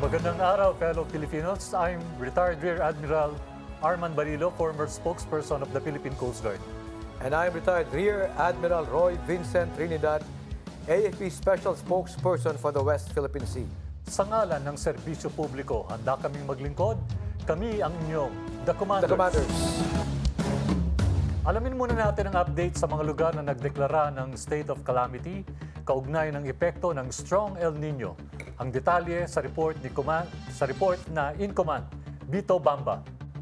Magandang araw, fellow Filipinos. I'm retired Rear Admiral Arman Barilo, former spokesperson of the Philippine Coast Guard. And I'm retired Rear Admiral Roy Vincent Trinidad, AFP Special Spokesperson for the West Philippine Sea. Sa ngalan ng serbisyo publiko, handa kaming maglingkod. Kami ang inyong The Commanders. Alamin muna natin ang update sa mga lugar na nagdeklara ng state of calamity kaugnay ng epekto ng strong El Nino. Ang detalye sa report na in command, Vito Bamba.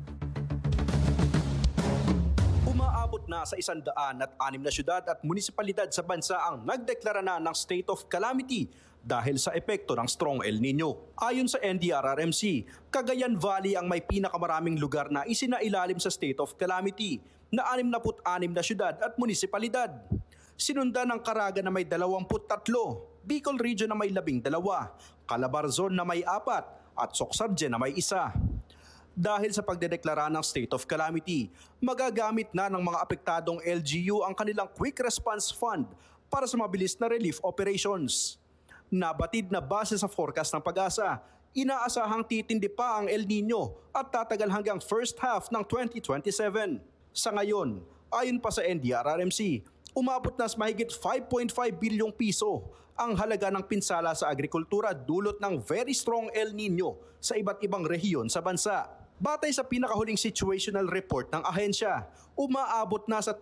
Umaabot na sa 106 na syudad at munisipalidad sa bansa ang nagdeklara na ng state of calamity dahil sa epekto ng strong El Nino. Ayon sa NDRRMC, Cagayan Valley ang may pinakamaraming lugar na isinailalim sa state of calamity na 66 na syudad at munisipalidad. Sinundan ng Caraga na may 23, Bicol Region na may 12, Calabarzon na may 4 at Socsargen na may 1. Dahil sa pagdedeklara ng state of calamity, magagamit na ng mga apektadong LGU ang kanilang Quick Response Fund para sa mabilis na relief operations. Nabatid na base sa forecast ng Pag-asa, inaasahang titindi pa ang El Nino at tatagal hanggang first half ng 2027. Sa ngayon, ayon pa sa NDRRMC, umabot na sa mahigit 5.5 bilyong piso ang halaga ng pinsala sa agrikultura dulot ng very strong El Nino sa iba't ibang rehiyon sa bansa. Batay sa pinakahuling situational report ng ahensya, umaabot na sa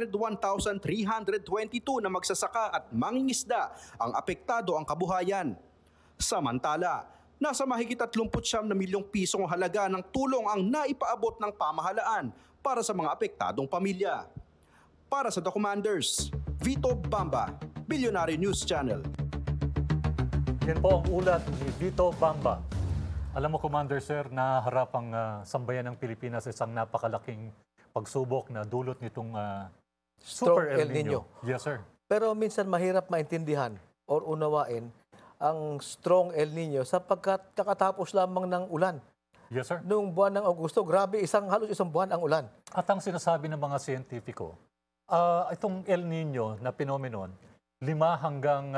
201,322 na magsasaka at mangingisda ang apektado ang kabuhayan. Samantala, nasa mahigit 39 na milyong pisong halaga ng tulong ang naipaabot ng pamahalaan para sa mga apektadong pamilya. Para sa The Commanders, Vito Bamba, Billionaire News Channel. Yan po ang ulat ni Vito Bamba. Alam mo, Commander Sir, naharap ang sambayan ng Pilipinas sa isang napakalaking pagsubok na dulot nitong Super El Nino. Yes, sir. Pero minsan mahirap maintindihan or unawain ang strong El Nino sapagkat kakatapos lamang ng ulan. Yes, sir. Noong buwan ng Agosto, grabe, halos isang buwan ang ulan. At ang sinasabi ng mga siyentipiko, itong El Nino na phenomenon, 2 hanggang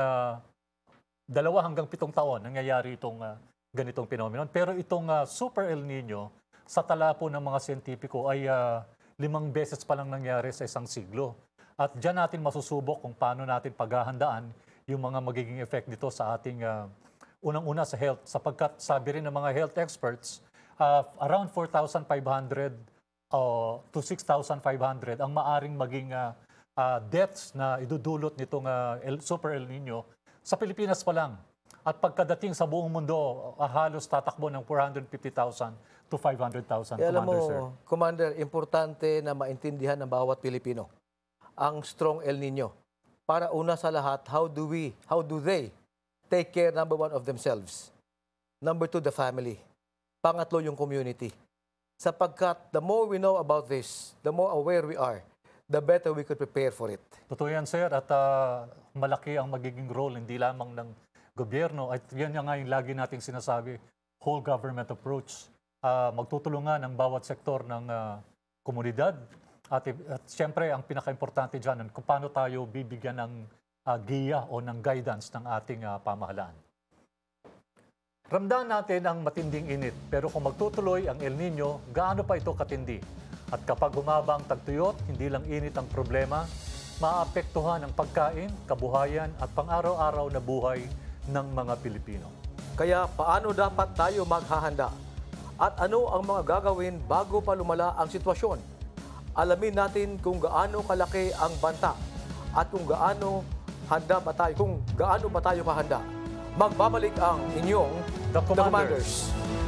7 taon nangyayari itong ganitong phenomenon. Pero itong Super El Nino, sa tala po ng mga siyentipiko ay 5 beses pa lang nangyari sa isang siglo. At dyan natin masusubok kung paano natin paghahandaan yung mga magiging effect nito sa ating unang-una sa health. Sapagkat sabi rin ng mga health experts, around 4,500 to 6,500 ang maaring maging deaths na idudulot nitong Super El Nino sa Pilipinas pa lang. At pagkadating sa buong mundo, halos tatakbo ng 450,000 to 500,000. Alam mo, Sir. Commander, importante na maintindihan ng bawat Pilipino ang strong El Nino. Para una sa lahat, how do they take care, number 1, of themselves? Number 2, the family. Pangatlo, yung community. Sapagkat the more we know about this, the more aware we are, the better we could prepare for it. Totoo yan, sir. At malaki ang magiging role, hindi lamang ng gobyerno. At yan nga yung lagi nating sinasabi, whole government approach. Magtutulungan ang bawat sektor ng komunidad. At siyempre, ang pinaka-importante dyan, kung paano tayo bibigyan ng giya o ng guidance ng ating pamahalaan. Ramdam natin ang matinding init, pero kung magtutuloy ang El Nino, gaano pa ito katindi? At kapag humaba ang tagtuyot, hindi lang init ang problema, maapektuhan ang pagkain, kabuhayan at pang-araw-araw na buhay ng mga Pilipino. Kaya paano dapat tayo maghahanda? At ano ang mga gagawin bago pa lumala ang sitwasyon? Alamin natin kung gaano kalaki ang banta at kung gaano pa tayo kahanda. Magbabalik ang inyong The The Commanders. Commanders.